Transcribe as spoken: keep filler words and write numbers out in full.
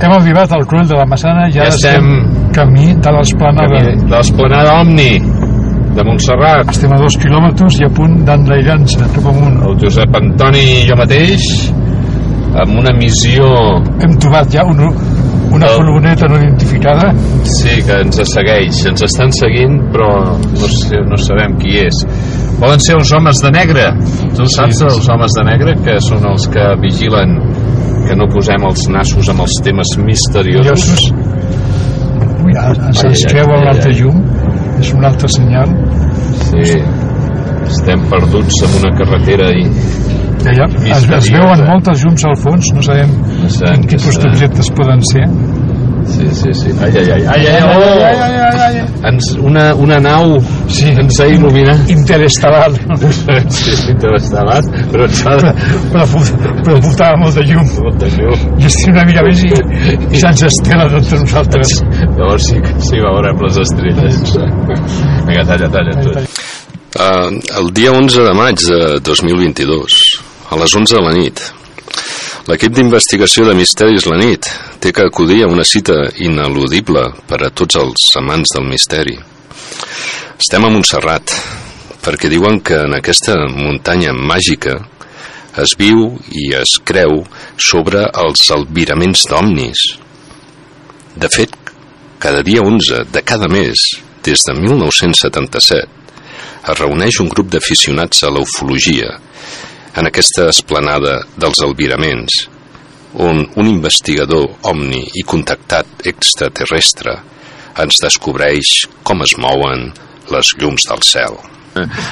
Hem arribat al Cruel de la Massana i ja ara estem camí de l'esplanada de l'esplanada Omni de Montserrat. Estem a dos quilòmetres i a punt d'enlairar-nos cap amunt. El Josep Antoni i jo mateix amb una missió. Hem trobat ja un, una el... furgoneta no identificada. Sí, que ens segueix, ens estan seguint, però no, sé, no sabem qui és. Poden ser els homes de negre. Tu saps sí, sí, els homes de negre, que són els que vigilen que no posem els nassos amb els temes misteriosos. Ui, ens ens creua un altre llum. És un altre senyal. Sí, estem perduts en una carretera i ja, ja, es, es veuen moltes llums al fons, no sabem no quin tipus d'objectes poden ser. Sí, sí, sí. Ai, ai, ai, ai, ai, oh! ai, ai, ai, ai. Ens, una, una nau sí, ens ha il·luminat. Interestel·lar. Sí, interestel·lar, però ens ha de... Però, però portava molta llum. Molta llum. I estic una mica més i, i se'ns estela entre nosaltres. Llavors sí, sí veurem les estrelles. Vinga, talla, talla. talla. Uh, el dia onze de maig de dos mil vint-i-dos, a les onze de la nit, l'equip d'investigació de Misteris la nit té que acudir a una cita ineludible per a tots els amants del misteri. Estem a Montserrat, perquè diuen que en aquesta muntanya màgica es viu i es creu sobre els albiraments d'omnis. De fet, cada dia onze de cada mes, des de mil nou-cents setanta-set, es reuneix un grup d'aficionats a la ufologia en aquesta esplanada dels albiraments, on un investigador omni i contactat extraterrestre ens descobreix com es mouen les llums del cel.